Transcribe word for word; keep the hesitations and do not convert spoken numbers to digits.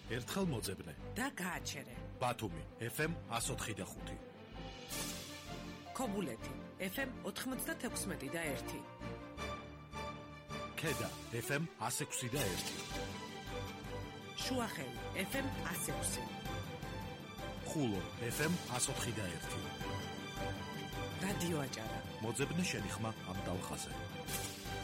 ერთხელ მოძებნე და გააჩერე. ბათუმი ეფ ემ εκατს ოთხი და ხუთი. ქობულეთი ეფ ემ ოთხმოცდათექვსმეტი და ერთი. ქედა ეფ ემ εκას ექვსი და ერთი. შუახევი ეფ ემ εκას ექვსი. ხულო ეფ ემ εκას ოთხი და ერთი. რადიო აჭარა. მოძებნე შენი ხმა ამ ტალღაზე.